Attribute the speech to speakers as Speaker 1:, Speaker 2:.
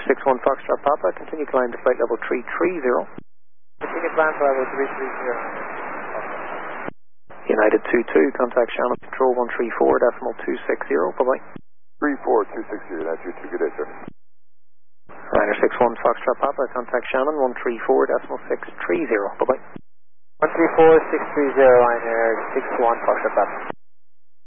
Speaker 1: 61 Foxtrot Papa, continue climb to flight level 330.
Speaker 2: Continue climb to level 330.
Speaker 1: United 22, contact Shannon Control 134.260, bye-bye.
Speaker 3: 34260, that's you 2, good day, sir.
Speaker 1: Ryder 61 Foxtrot Papa, contact Shannon 134.630, bye-bye.
Speaker 2: 134.630, Ryder 61 Foxtrot Papa.